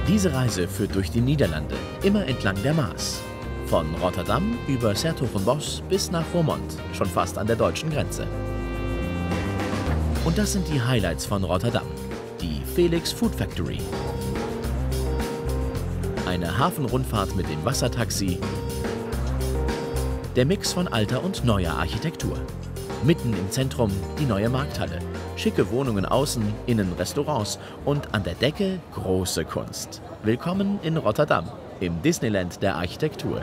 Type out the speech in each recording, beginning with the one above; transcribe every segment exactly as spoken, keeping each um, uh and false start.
Diese Reise führt durch die Niederlande, immer entlang der Maas. Von Rotterdam über 's-Hertogenbosch bis nach Roermond, schon fast an der deutschen Grenze. Und das sind die Highlights von Rotterdam, die Felix Food Factory. Eine Hafenrundfahrt mit dem Wassertaxi, der Mix von alter und neuer Architektur. Mitten im Zentrum die neue Markthalle, schicke Wohnungen außen, innen Restaurants und an der Decke große Kunst. Willkommen in Rotterdam, im Disneyland der Architektur.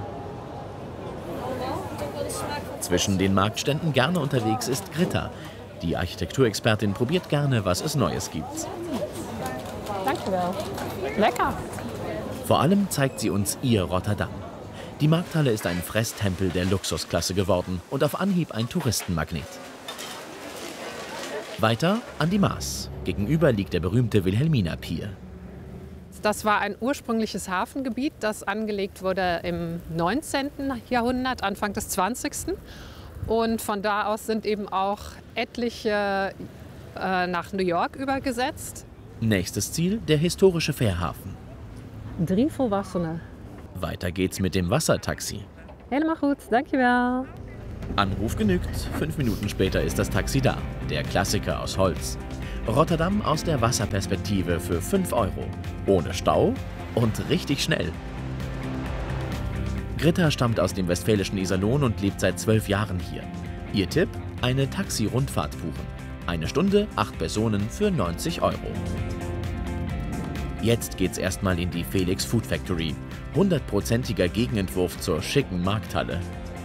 Zwischen den Marktständen gerne unterwegs ist Gritta. Die Architekturexpertin probiert gerne, was es Neues gibt. Dankjewel. Lecker. Vor allem zeigt sie uns ihr Rotterdam. Die Markthalle ist ein Fresstempel der Luxusklasse geworden und auf Anhieb ein Touristenmagnet. Weiter an die Maas. Gegenüber liegt der berühmte Wilhelmina-Pier. Das war ein ursprüngliches Hafengebiet, das angelegt wurde im neunzehnten Jahrhundert, Anfang des zwanzigsten Und von da aus sind eben auch etliche äh, nach New York übergesetzt. Nächstes Ziel, der historische Fährhafen. Drie Volwassenen. Weiter geht's mit dem Wassertaxi. Helemaal goed, dankjewel. Anruf genügt, fünf Minuten später ist das Taxi da. Der Klassiker aus Holz. Rotterdam aus der Wasserperspektive für fünf Euro. Ohne Stau und richtig schnell. Gritta stammt aus dem westfälischen Iserlohn und lebt seit zwölf Jahren hier. Ihr Tipp? Eine Taxi-Rundfahrt buchen. Eine Stunde, acht Personen für neunzig Euro. Jetzt geht's erstmal in die Felix Food Factory. hundertprozentiger Gegenentwurf zur schicken Markthalle.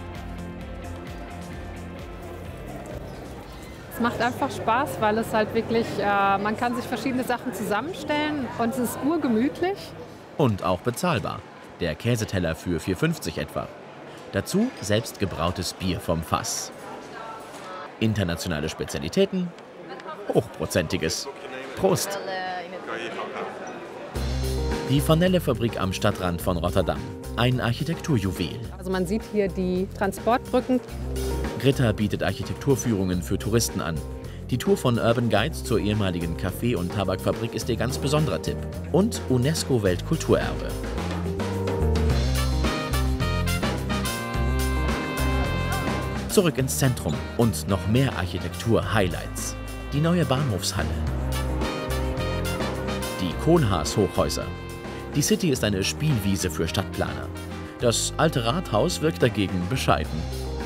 Es macht einfach Spaß, weil es halt wirklich, äh, man kann sich verschiedene Sachen zusammenstellen und es ist urgemütlich. Und auch bezahlbar. Der Käseteller für vier fünfzig etwa. Dazu selbstgebrautes Bier vom Fass. Internationale Spezialitäten, hochprozentiges. Prost! Die Vanille-Fabrik am Stadtrand von Rotterdam. Ein Architekturjuwel. Also man sieht hier die Transportbrücken. Gritta bietet Architekturführungen für Touristen an. Die Tour von Urban Guides zur ehemaligen Kaffee- und Tabakfabrik ist ihr ganz besonderer Tipp. Und UNESCO-Weltkulturerbe. Zurück ins Zentrum und noch mehr Architektur-Highlights. Die neue Bahnhofshalle. Die Kohlhaas-Hochhäuser. Die City ist eine Spielwiese für Stadtplaner. Das alte Rathaus wirkt dagegen bescheiden.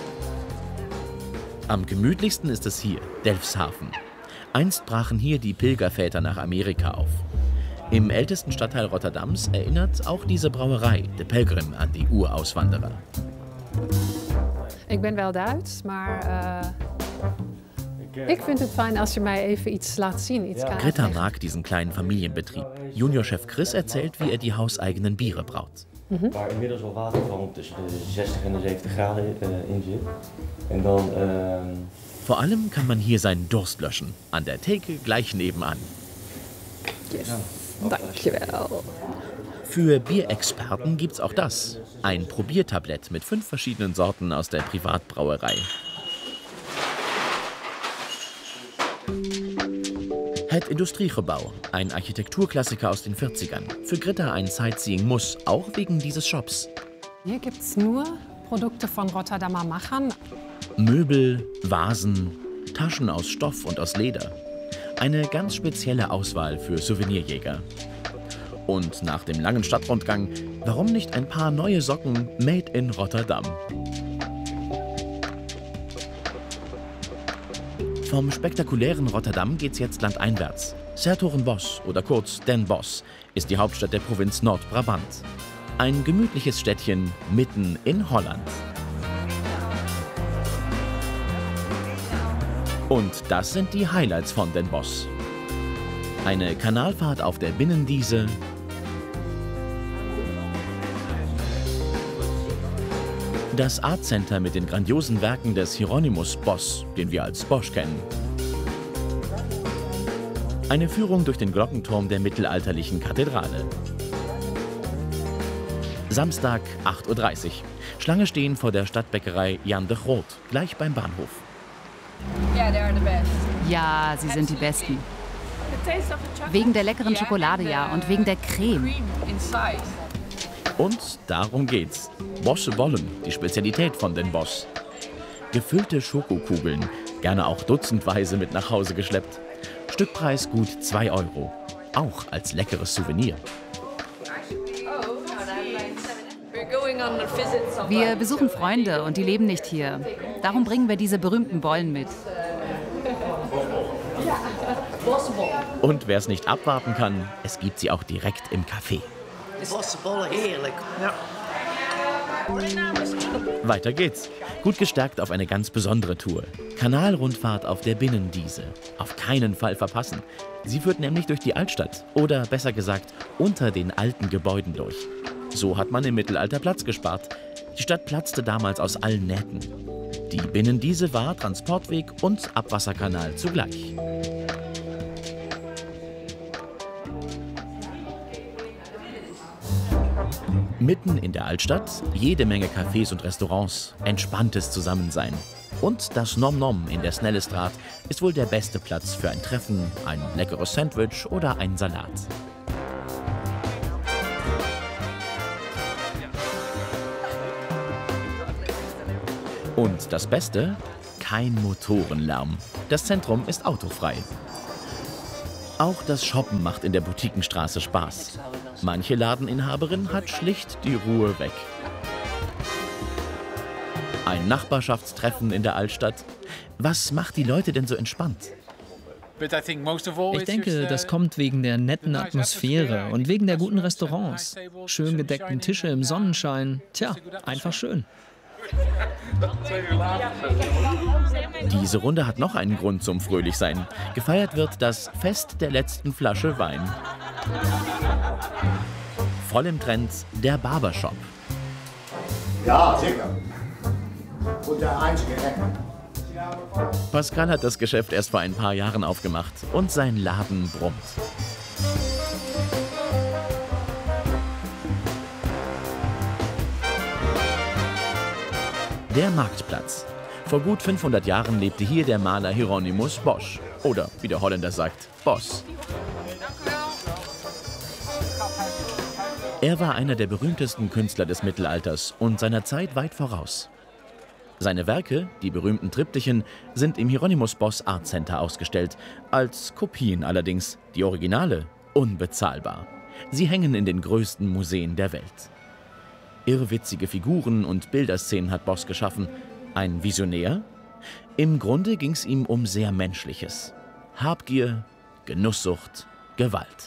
Am gemütlichsten ist es hier, Delfshaven. Einst brachen hier die Pilgerväter nach Amerika auf. Im ältesten Stadtteil Rotterdams erinnert auch diese Brauerei, De Pelgrim, an die Urauswanderer. Ik ben wel Duits, maar uh, ik vind het fijn als je mij even iets laat zien. Iets kan Gritta mag diesen kleinen Familienbetrieb. Juniorchef Chris erzählt, wie er die hauseigenen Biere braut. Mhm. Waar inmiddels wel water van tussen de zestig en de zeventig graden uh, in zit. En dan, uh... Vor allem kann man hier seinen Durst löschen. An der Theke gleich nebenan. Yes. Dankjewel. Für Bierexperten gibt's auch das. Ein Probiertablett mit fünf verschiedenen Sorten aus der Privatbrauerei. Het Industriegebouw, ein Architekturklassiker aus den vierzigern. Für Gritta ein Sightseeing-Muss, auch wegen dieses Shops. Hier gibt's nur Produkte von Rotterdamer Machern. Möbel, Vasen, Taschen aus Stoff und aus Leder. Eine ganz spezielle Auswahl für Souvenirjäger. Und nach dem langen Stadtrundgang, warum nicht ein paar neue Socken made in Rotterdam? Vom spektakulären Rotterdam geht's jetzt landeinwärts. 's-Hertogenbosch oder kurz Den Bosch ist die Hauptstadt der Provinz Nordbrabant. Ein gemütliches Städtchen mitten in Holland. Und das sind die Highlights von Den Bosch. Eine Kanalfahrt auf der Binnendiese, das Art Center mit den grandiosen Werken des Hieronymus Bosch, den wir als Bosch kennen. Eine Führung durch den Glockenturm der mittelalterlichen Kathedrale. Samstag, acht Uhr dreißig. Schlange stehen vor der Stadtbäckerei Jan de Groot, gleich beim Bahnhof. Ja, they're the best. Ja, sie sind die Besten. Wegen der leckeren Schokolade, ja, und wegen der Creme. Und darum geht's. Bosche Bollen, die Spezialität von den Bosch. Gefüllte Schokokugeln, gerne auch dutzendweise mit nach Hause geschleppt. Stückpreis gut zwei Euro. Auch als leckeres Souvenir. Wir besuchen Freunde und die leben nicht hier. Darum bringen wir diese berühmten Bollen mit. Und wer es nicht abwarten kann, es gibt sie auch direkt im Café. Bossenbollen, heerlijk. Ja. Weiter geht's. Gut gestärkt auf eine ganz besondere Tour. Kanalrundfahrt auf der Binnendiese. Auf keinen Fall verpassen. Sie führt nämlich durch die Altstadt. Oder besser gesagt, unter den alten Gebäuden durch. So hat man im Mittelalter Platz gespart. Die Stadt platzte damals aus allen Nähten. Die Binnendiese war Transportweg und Abwasserkanal zugleich. Mitten in der Altstadt jede Menge Cafés und Restaurants, entspanntes Zusammensein. Und das Nom Nom in der Snellestraat ist wohl der beste Platz für ein Treffen, ein leckeres Sandwich oder einen Salat. Und das Beste? Kein Motorenlärm. Das Zentrum ist autofrei. Auch das Shoppen macht in der Boutiquenstraße Spaß. Manche Ladeninhaberin hat schlicht die Ruhe weg. Ein Nachbarschaftstreffen in der Altstadt. Was macht die Leute denn so entspannt? Ich denke, das kommt wegen der netten Atmosphäre und wegen der guten Restaurants. Schön gedeckten Tische im Sonnenschein. Tja, einfach schön. Diese Runde hat noch einen Grund zum Fröhlichsein. Gefeiert wird das Fest der letzten Flasche Wein. Voll im Trend der Barbershop. Ja, sicher. Und der einzige Retter. Pascal hat das Geschäft erst vor ein paar Jahren aufgemacht und sein Laden brummt. Der Marktplatz. Vor gut fünfhundert Jahren lebte hier der Maler Hieronymus Bosch. Oder, wie der Holländer sagt, Bos. Er war einer der berühmtesten Künstler des Mittelalters und seiner Zeit weit voraus. Seine Werke, die berühmten Triptychen, sind im Hieronymus Bosch Art Center ausgestellt. Als Kopien allerdings, die Originale unbezahlbar. Sie hängen in den größten Museen der Welt. Irrwitzige Figuren und Bilderszenen hat Bosch geschaffen. Ein Visionär? Im Grunde ging es ihm um sehr Menschliches. Habgier, Genusssucht, Gewalt.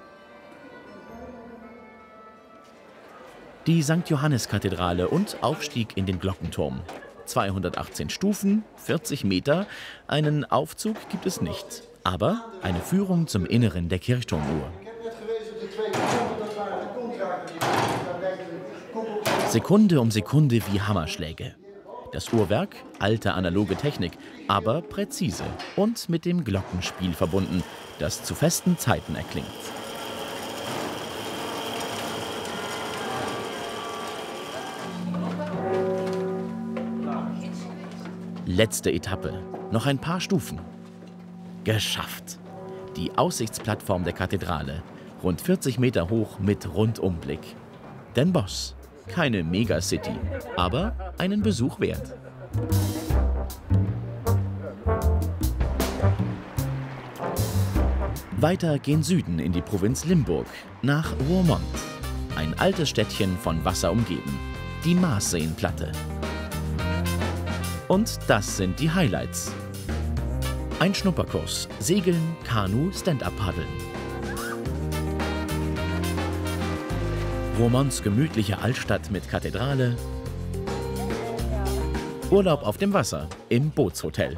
Die Sankt Johannes-Kathedrale und Aufstieg in den Glockenturm. zweihundertachtzehn Stufen, vierzig Meter. Einen Aufzug gibt es nicht, aber eine Führung zum Inneren der Kirchturmuhr. Sekunde um Sekunde wie Hammerschläge. Das Uhrwerk, alte analoge Technik, aber präzise und mit dem Glockenspiel verbunden, das zu festen Zeiten erklingt. Letzte Etappe, noch ein paar Stufen. Geschafft! Die Aussichtsplattform der Kathedrale, rund vierzig Meter hoch mit Rundumblick. Den Bosch. Keine Megacity, aber einen Besuch wert. Weiter gen Süden in die Provinz Limburg, nach Roermond. Ein altes Städtchen von Wasser umgeben. Die Maasseenplatte. Und das sind die Highlights. Ein Schnupperkurs, Segeln, Kanu, Stand-up-Paddeln. Roermonds gemütliche Altstadt mit Kathedrale. Urlaub auf dem Wasser im Bootshotel.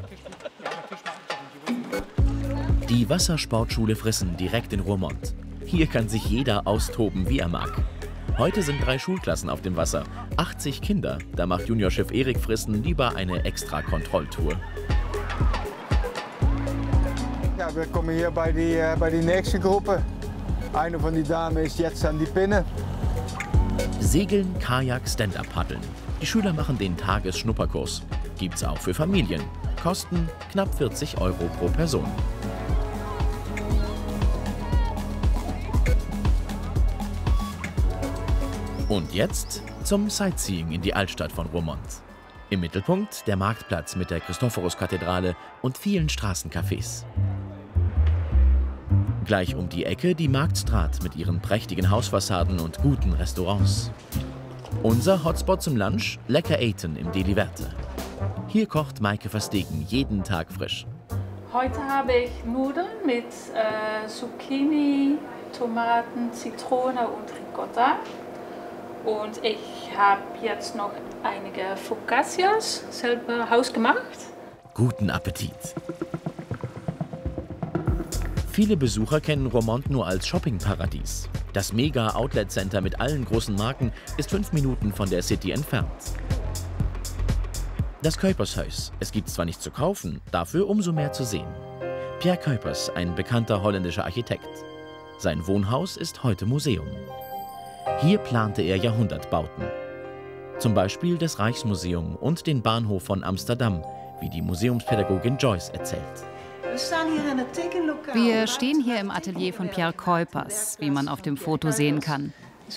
Die Wassersportschule Frissen direkt in Roermond. Hier kann sich jeder austoben, wie er mag. Heute sind drei Schulklassen auf dem Wasser, achtzig Kinder. Da macht Juniorchef Erik Frissen lieber eine extra Kontrolltour. Ja, wir kommen hier bei die, uh, bei die nächste Gruppe. Eine von den Damen ist jetzt an die Pinne. Segeln, Kajak, Stand-up-Paddeln. Die Schüler machen den Tagesschnupperkurs. Gibt's auch für Familien. Kosten knapp vierzig Euro pro Person. Und jetzt zum Sightseeing in die Altstadt von Roermond. Im Mittelpunkt der Marktplatz mit der Christophorus-Kathedrale und vielen Straßencafés. Gleich um die Ecke die Marktstraat mit ihren prächtigen Hausfassaden und guten Restaurants. Unser Hotspot zum Lunch, lecker eten im Deli Verte. Hier kocht Maike Verstegen jeden Tag frisch. Heute habe ich Nudeln mit äh, Zucchini, Tomaten, Zitrone und Ricotta. Und ich habe jetzt noch einige Focaccias selber hausgemacht. Guten Appetit! Viele Besucher kennen Roermond nur als Shoppingparadies. Das Mega-Outlet-Center mit allen großen Marken ist fünf Minuten von der City entfernt. Das Kuipershuis. Es gibt zwar nichts zu kaufen, dafür umso mehr zu sehen. Pierre Kuipers, ein bekannter holländischer Architekt. Sein Wohnhaus ist heute Museum. Hier plante er Jahrhundertbauten. Zum Beispiel das Rijksmuseum und den Bahnhof von Amsterdam, wie die Museumspädagogin Joyce erzählt. Wir stehen hier im Atelier von Pierre Kuipers, wie man auf dem Foto sehen kann.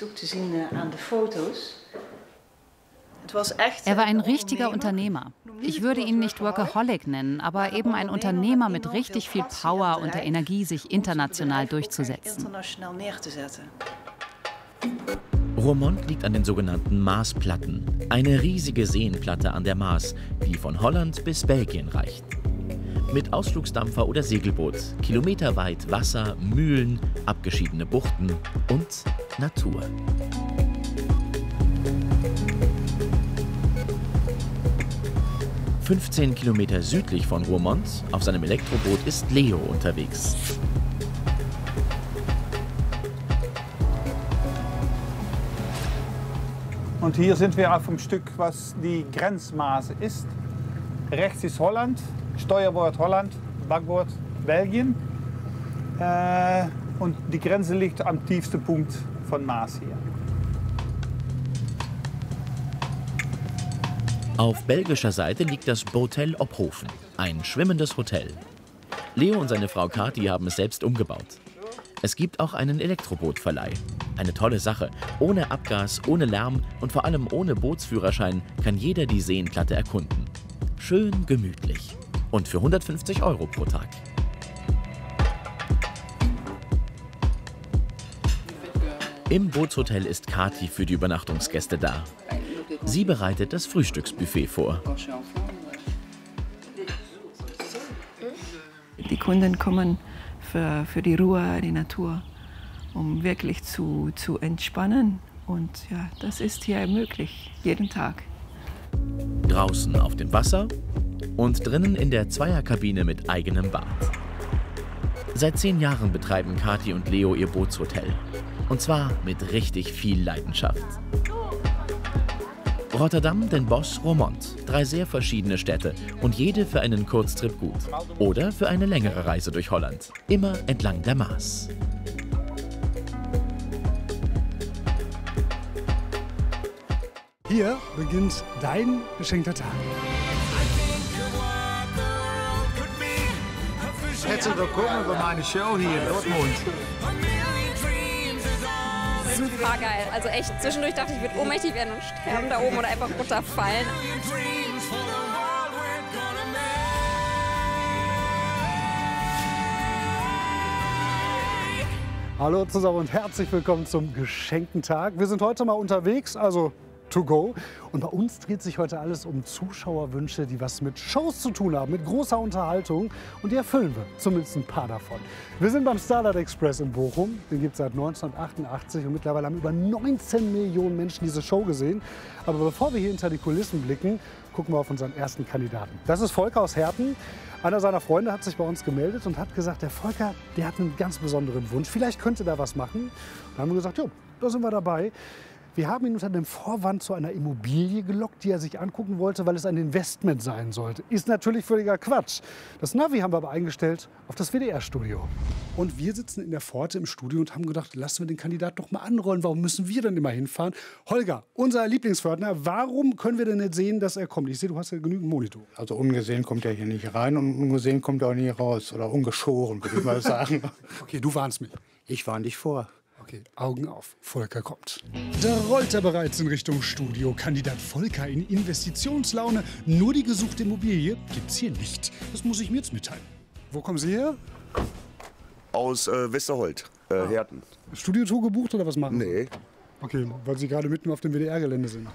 Er war ein richtiger Unternehmer. Ich würde ihn nicht Workaholic nennen, aber eben ein Unternehmer mit richtig viel Power und der Energie, sich international durchzusetzen. Roermond liegt an den sogenannten Maasplatten, eine riesige Seenplatte an der Maas, die von Holland bis Belgien reicht. Mit Ausflugsdampfer oder Segelboot, kilometerweit Wasser, Mühlen, abgeschiedene Buchten und Natur. fünfzehn Kilometer südlich von Roermond, auf seinem Elektroboot, ist Leo unterwegs. Und hier sind wir auf dem Stück, was die Grenzmaße ist. Rechts ist Holland, Steuerbord Holland, Backbord Belgien. Äh, und die Grenze liegt am tiefsten Punkt von Maas hier. Auf belgischer Seite liegt das Botel Ophoven, ein schwimmendes Hotel. Leo und seine Frau Kati haben es selbst umgebaut. Es gibt auch einen Elektrobootverleih. Eine tolle Sache. Ohne Abgas, ohne Lärm und vor allem ohne Bootsführerschein kann jeder die Seenplatte erkunden. Schön gemütlich. Und für hundertfünfzig Euro pro Tag. Im Bootshotel ist Kati für die Übernachtungsgäste da. Sie bereitet das Frühstücksbuffet vor. Die Kunden kommen für, für die Ruhe, die Natur, um wirklich zu, zu entspannen. Und ja, das ist hier möglich, jeden Tag. Draußen auf dem Wasser und drinnen in der Zweierkabine mit eigenem Bad. Seit zehn Jahren betreiben Kati und Leo ihr Bootshotel. Und zwar mit richtig viel Leidenschaft. Rotterdam, Den Bosch, Roermond. Drei sehr verschiedene Städte und jede für einen Kurztrip gut. Oder für eine längere Reise durch Holland. Immer entlang der Maas. Hier beginnt dein geschenkter Tag. Herzlich willkommen bei meiner Show hier in Dortmund. Super geil. Also echt, zwischendurch dachte ich, ich würde ohnmächtig werden und sterben da oben oder einfach runterfallen. Hallo zusammen und herzlich willkommen zum geschenkten Tag. Wir sind heute mal unterwegs, also to go. Und bei uns dreht sich heute alles um Zuschauerwünsche, die was mit Shows zu tun haben, mit großer Unterhaltung. Und die erfüllen wir, zumindest ein paar davon. Wir sind beim Starlight Express in Bochum. Den gibt es seit neunzehnhundertachtundachtzig und mittlerweile haben über neunzehn Millionen Menschen diese Show gesehen. Aber bevor wir hier hinter die Kulissen blicken, gucken wir auf unseren ersten Kandidaten. Das ist Volker aus Herten. Einer seiner Freunde hat sich bei uns gemeldet und hat gesagt, der Volker, der hat einen ganz besonderen Wunsch. Vielleicht könnte der was machen. Dann haben wir gesagt, jo, da sind wir dabei. Wir haben ihn unter dem Vorwand zu einer Immobilie gelockt, die er sich angucken wollte, weil es ein Investment sein sollte. Ist natürlich völliger Quatsch. Das Navi haben wir aber eingestellt auf das W D R-Studio. Und wir sitzen in der Pforte im Studio und haben gedacht, lassen wir den Kandidat doch mal anrollen. Warum müssen wir denn immer hinfahren? Holger, unser Lieblingspförtner, warum können wir denn nicht sehen, dass er kommt? Ich sehe, du hast ja genügend Monitor. Also ungesehen kommt er hier nicht rein und ungesehen kommt er auch nie raus. Oder ungeschoren, würde ich mal sagen. Okay, du warnst mich. Ich warne dich vor. Okay, Augen auf, Volker kommt. Da rollt er bereits in Richtung Studio. Kandidat Volker in Investitionslaune. Nur die gesuchte Immobilie gibt's hier nicht. Das muss ich mir jetzt mitteilen. Wo kommen Sie her? Aus äh, Westerholt, äh, ah. Herten. Studiotour gebucht oder was machen Sie? Nee. Okay, weil Sie gerade mitten auf dem W D R-Gelände sind.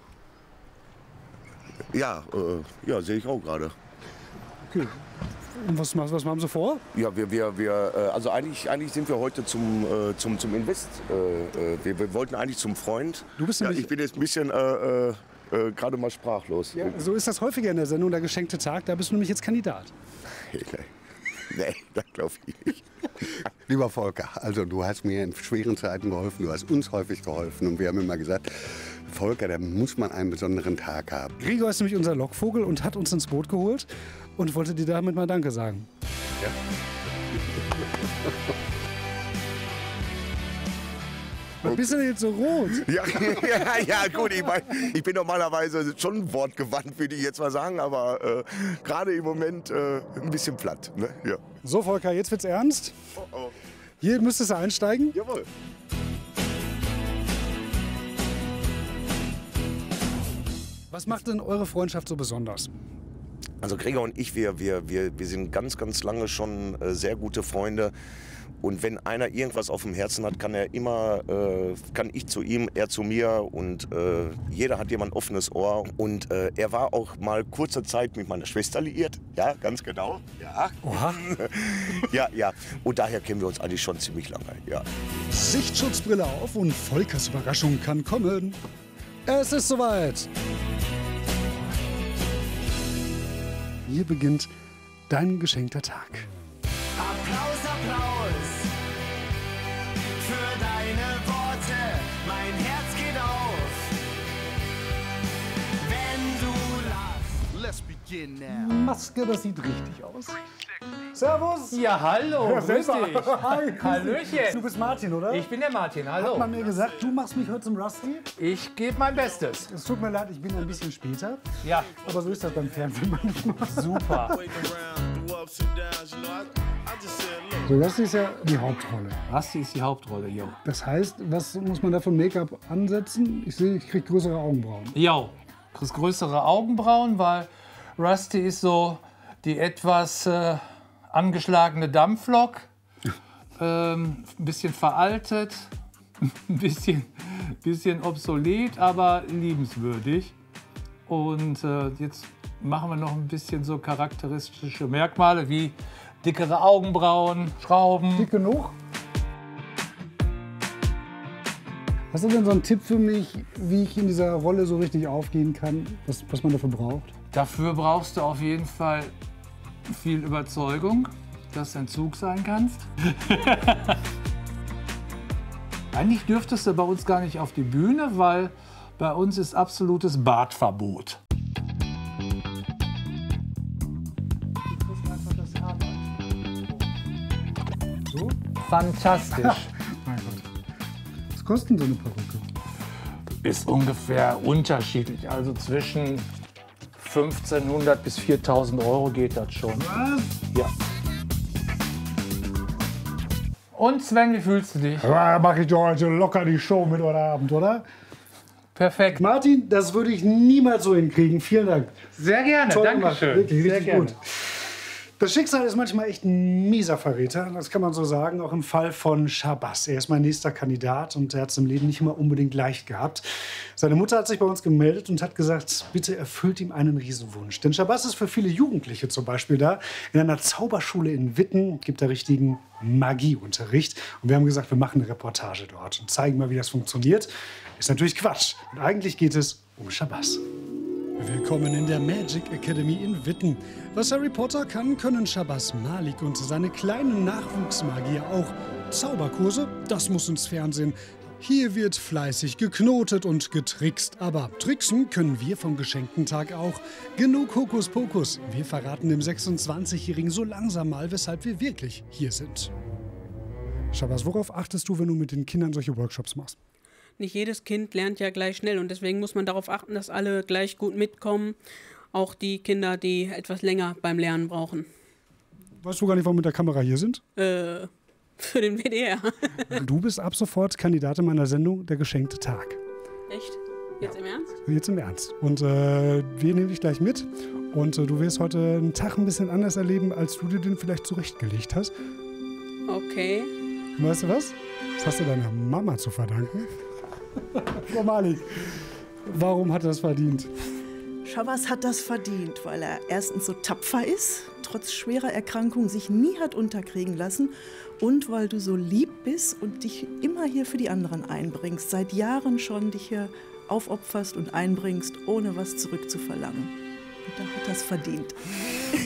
Ja, äh, ja, sehe ich auch gerade. Okay. Und was, was haben Sie vor? Ja, wir, wir, wir, äh, also eigentlich, eigentlich sind wir heute zum, äh, zum, zum Invest. Äh, wir, wir wollten eigentlich zum Freund. Du bist ja, ich bin jetzt ein bisschen äh, äh, äh, gerade mal sprachlos. Ja, so ist das häufiger in der Sendung, der geschenkte Tag. Da bist du nämlich jetzt Kandidat. Nee, das glaube ich nicht. Lieber Volker, also du hast mir in schweren Zeiten geholfen, du hast uns häufig geholfen und wir haben immer gesagt, Volker, da muss man einen besonderen Tag haben. Gregor ist nämlich unser Lockvogel und hat uns ins Boot geholt und wollte dir damit mal Danke sagen. Ja. Was bist du denn jetzt so rot? Ja, ja, ja gut, ich, mein, ich bin normalerweise schon wortgewandt, würde ich jetzt mal sagen, aber äh, gerade im Moment äh, ein bisschen platt. Ne? Ja. So, Volker, jetzt wird's ernst. Oh, oh. Hier müsstest du einsteigen. Jawohl. Was macht denn eure Freundschaft so besonders? Also Gregor und ich, wir, wir, wir, wir sind ganz, ganz lange schon äh, sehr gute Freunde. Und wenn einer irgendwas auf dem Herzen hat, kann er immer, äh, kann ich zu ihm, er zu mir. Und äh, jeder hat jemand ein offenes Ohr. Und äh, er war auch mal kurze Zeit mit meiner Schwester liiert. Ja, ganz genau. Ja. Oha. Ja, ja. Und daher kennen wir uns eigentlich schon ziemlich lange. Ja. Sichtschutzbrille auf und Volkers Überraschung kann kommen. Es ist soweit. Hier beginnt dein geschenkter Tag. Applaus, Applaus für deine Worte. Mein Herz geht auf, wenn du lachst. Let's begin now. Maske, das sieht richtig aus. Servus. Ja, hallo, ja, grüß dich. Hi, Hallöchen. Du bist Martin, oder? Ich bin der Martin, hallo. Hat man mir gesagt, du machst mich heute zum Rusty? Ich gebe mein Bestes. Es tut mir leid, ich bin ein bisschen später. Ja. Aber so ist das beim Fernsehen manchmal. Super. So, Rusty ist ja die Hauptrolle. Rusty ist die Hauptrolle, jo. Das heißt, was muss man da für Make-up ansetzen? Ich sehe, ich krieg größere Augenbrauen. Jo, du kriegst größere Augenbrauen, weil Rusty ist so die etwas äh, angeschlagene Dampflok. Ähm, ein bisschen veraltet, ein bisschen, bisschen obsolet, aber liebenswürdig. Und äh, jetzt machen wir noch ein bisschen so charakteristische Merkmale wie dickere Augenbrauen, Schrauben. Dick genug? Hast du denn so einen Tipp für mich, wie ich in dieser Rolle so richtig aufgehen kann, was, was man dafür braucht? Dafür brauchst du auf jeden Fall viel Überzeugung, dass du ein Zug sein kannst. Eigentlich dürftest du bei uns gar nicht auf die Bühne, weil bei uns ist absolutes Bartverbot. So? Fantastisch. Mein Gott. Was kostet denn so eine Perücke? Ist ungefähr unterschiedlich, also zwischen fünfzehnhundert bis viertausend Euro geht das schon. Was? Ja. Und Sven, wie fühlst du dich? Ja, mach ich doch heute locker die Show mit heute Abend, oder? Perfekt. Martin, das würde ich niemals so hinkriegen. Vielen Dank. Sehr gerne, Toll danke gemacht. schön. Wirklich, Sehr richtig gerne. gut. Das Schicksal ist manchmal echt ein mieser Verräter, das kann man so sagen, auch im Fall von Shabazz. Er ist mein nächster Kandidat und er hat es im Leben nicht immer unbedingt leicht gehabt. Seine Mutter hat sich bei uns gemeldet und hat gesagt, bitte erfüllt ihm einen Riesenwunsch. Denn Shabazz ist für viele Jugendliche zum Beispiel da. In einer Zauberschule in Witten gibt er richtigen Magieunterricht. Und wir haben gesagt, wir machen eine Reportage dort und zeigen mal, wie das funktioniert. Ist natürlich Quatsch. Und eigentlich geht es um Shabazz. Willkommen in der Magic Academy in Witten. Was Harry Potter kann, können Shabazz Malik und seine kleinen Nachwuchsmagier auch. Zauberkurse, das muss ins Fernsehen. Hier wird fleißig geknotet und getrickst. Aber tricksen können wir vom geschenkten Tag auch. Genug Hokuspokus. Wir verraten dem sechsundzwanzigjährigen so langsam mal, weshalb wir wirklich hier sind. Shabazz, worauf achtest du, wenn du mit den Kindern solche Workshops machst? Nicht jedes Kind lernt ja gleich schnell und deswegen muss man darauf achten, dass alle gleich gut mitkommen. Auch die Kinder, die etwas länger beim Lernen brauchen. Weißt du gar nicht, warum wir mit der Kamera hier sind? Äh, für den W D R. Du bist ab sofort Kandidatin meiner Sendung Der geschenkte Tag. Echt? Jetzt im Ernst? Jetzt im Ernst. Und äh, wir nehmen dich gleich mit. Und äh, du wirst heute einen Tag ein bisschen anders erleben, als du dir den vielleicht zurechtgelegt hast. Okay. Und weißt du was? Das hast du deiner Mama zu verdanken. Frau Malik, warum hat er das verdient? Shabazz hat das verdient, weil er erstens so tapfer ist, trotz schwerer Erkrankung sich nie hat unterkriegen lassen und weil du so lieb bist und dich immer hier für die anderen einbringst, seit Jahren schon dich hier aufopferst und einbringst, ohne was zurückzuverlangen. Und da hat er es verdient.